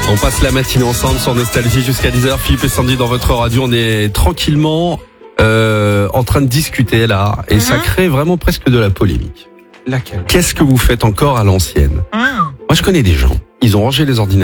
On passe la matinée ensemble sur Nostalgie jusqu'à 10h. Philippe et Sandy dans votre radio. On est tranquillement en train de discuter là. Et ça crée vraiment presque de la polémique. Laquelle? Qu'est-ce que vous faites encore à l'ancienne? Moi, je connais des gens. Ils ont rangé les ordinateurs.